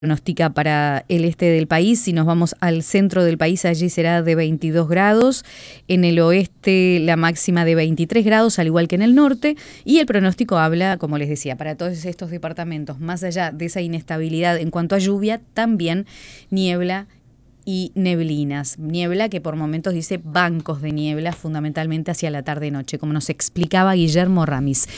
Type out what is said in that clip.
Pronostica para el este del país. Si nos vamos al centro del país, allí será de 22 grados. En el oeste la máxima de 23 grados, al igual que en el norte. Y el pronóstico habla, como les decía, para todos estos departamentos, más allá de esa inestabilidad en cuanto a lluvia, también niebla y neblinas. Niebla que por momentos dice bancos de niebla, fundamentalmente hacia la tarde-noche, como nos explicaba Guillermo Ramis.